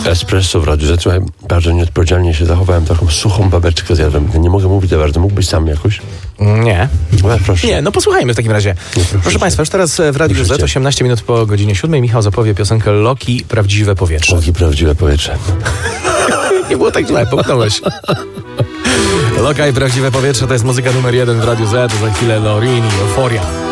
Espresso w radiu. Słuchaj, bardzo nieodpowiedzialnie się zachowałem. Taką suchą babeczkę zjadłem. Nie mogę mówić za bardzo. Mógłbyś sam jakoś? Nie. No, proszę. Nie, no posłuchajmy w takim razie. Proszę Państwa, już teraz w Radiu Z 18 minut po godzinie 7 Michał zapowie piosenkę Loki, Prawdziwe Powietrze. Loki, Prawdziwe Powietrze. Nie było tak źle, popchnąłeś. Loka i Prawdziwe Powietrze to jest muzyka numer 1 w Radiu Z, to za chwilę Lorini, Euforia.